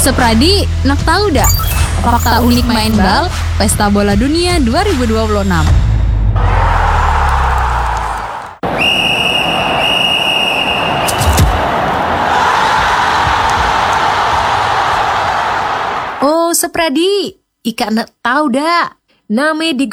Sepradi, nak tahu dak? Fakta unik main bal, Pesta Bola Dunia 2026. Oh, Sepradi, Ika nak tahu dak? Name di